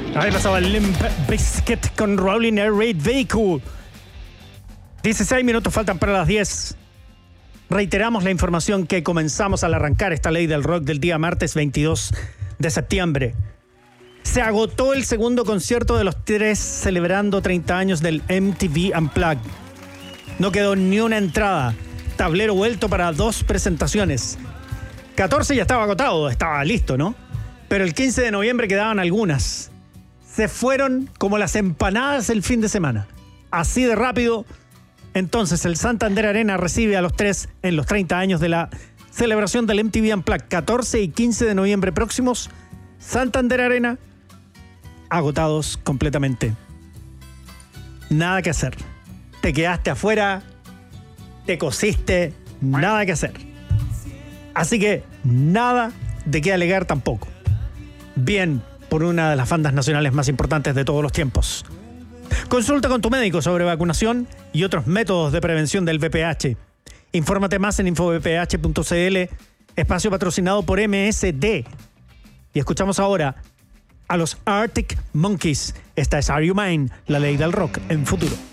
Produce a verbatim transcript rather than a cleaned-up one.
Ahí pasaba Limp Bizkit con Rolling Air Raid Vehicle. dieciséis minutos faltan para las diez. Reiteramos la información que comenzamos al arrancar esta ley del rock del día martes veintidós de septiembre. Se agotó el segundo concierto de los tres celebrando treinta años del M T V Unplugged. No quedó ni una entrada. Tablero vuelto para dos presentaciones. catorce ya estaba agotado, estaba listo, ¿no? Pero el quince de noviembre quedaban algunas. Se fueron como las empanadas el fin de semana. Así de rápido. Entonces el Santander Arena recibe a los tres en los treinta años de la celebración del M T V Unplugged. catorce y quince de noviembre próximos. Santander Arena, agotados completamente. Nada que hacer. Te quedaste afuera, te cosiste, nada que hacer. Así que nada de qué alegar tampoco. Bien por una de las bandas nacionales más importantes de todos los tiempos. Consulta con tu médico sobre vacunación y otros métodos de prevención del V P H. Infórmate más en info v p h punto c l, espacio patrocinado por M S D. Y escuchamos ahora a los Arctic Monkeys. Esta es Are You Mine, la ley del rock en Futuro.